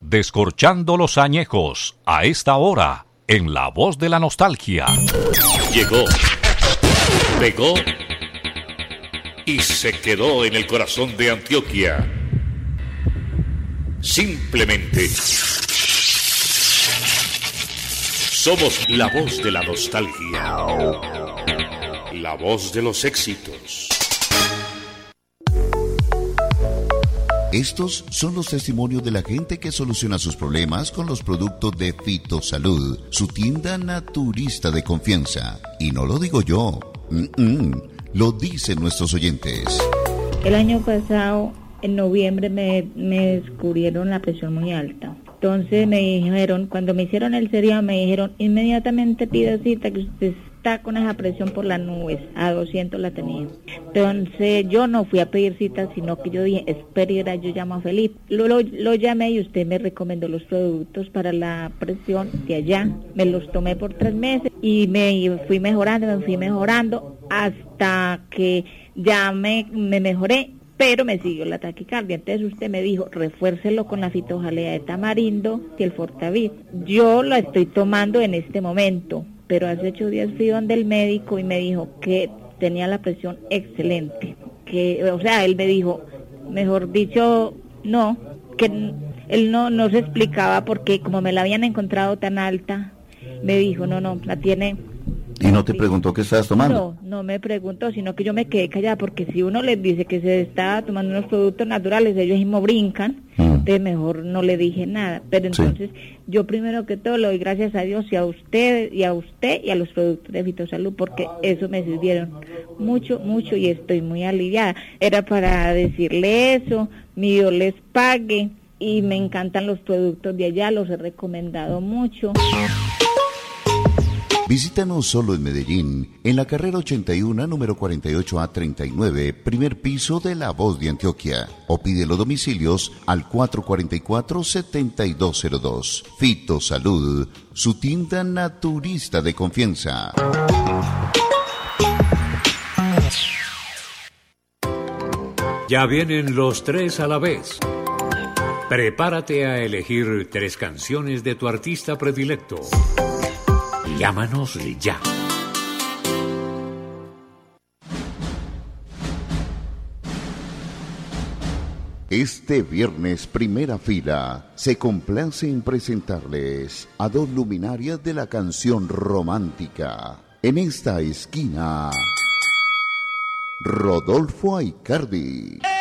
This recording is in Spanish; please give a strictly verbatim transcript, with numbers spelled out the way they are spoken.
descorchando los añejos a esta hora en La Voz de la Nostalgia. Llegó, pegó y se quedó en el corazón de Antioquia. Simplemente somos la voz de la nostalgia, la voz de los éxitos. Estos son los testimonios de la gente que soluciona sus problemas con los productos de Fitosalud, su tienda naturista de confianza. Y no lo digo yo, Mm-mm. lo dicen nuestros oyentes. El año pasado, en noviembre, me, me descubrieron la presión muy alta. Entonces me dijeron, cuando me hicieron el seriado, me dijeron, inmediatamente pida cita, que usted está con esa presión por las nubes, a doscientos la tenía. Entonces yo no fui a pedir cita, sino que yo dije, espera, yo llamo a Felipe. Lo, lo, lo llamé y usted me recomendó los productos para la presión de allá. Me los tomé por tres meses y me fui mejorando, me fui mejorando hasta que ya me, me mejoré. Pero me siguió la taquicardia. Entonces usted me dijo, refuércelo con la fitojalea de tamarindo y el Fortavit. Yo la estoy tomando en este momento, pero hace ocho días fui donde el médico y me dijo que tenía la presión excelente. Que, o sea, él me dijo, mejor dicho, no, que él no, no se explicaba porque como me la habían encontrado tan alta, me dijo, no, no, la tiene... ¿Y no te preguntó qué estabas tomando? No, no me preguntó, sino que yo me quedé callada, porque si uno les dice que se está tomando unos productos naturales, ellos mismos brincan, mm. entonces mejor no le dije nada. Pero entonces, sí. yo primero que todo le doy gracias a Dios y a usted, y a usted y a los productos de Fitosalud, porque eso me sirvieron mucho, mucho y estoy muy aliviada. Era para decirle eso, mi Dios les pague, y me encantan los productos de allá, los he recomendado mucho. Visítanos solo en Medellín, en la carrera ochenta y uno, número cuarenta y ocho A treinta y nueve, primer piso de La Voz de Antioquia. O pide los domicilios al cuatro cuatro cuatro, siete dos cero dos. Fitosalud, su tienda naturista de confianza. Ya vienen los tres a la vez. Prepárate a elegir tres canciones de tu artista predilecto. Llámanos ya. Este viernes, primera fila, se complace en presentarles a dos luminarias de la canción romántica. En esta esquina, Rodolfo Aicardi.